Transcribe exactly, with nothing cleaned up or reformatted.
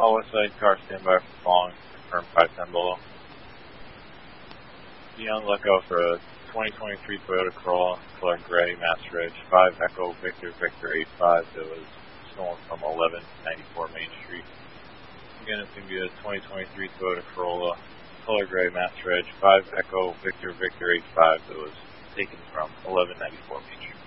All west side car standby for following, confirm five ten below. Be on the lookout for a twenty twenty-three Toyota Corolla, color gray, Master Edge, five Echo Victor Victor eight five that was stolen from eleven ninety-four Main Street. Again, it's going to be a twenty twenty-three Toyota Corolla, color gray, Master Edge, five Echo Victor Victor eight five that was taken from eleven ninety-four Main Street.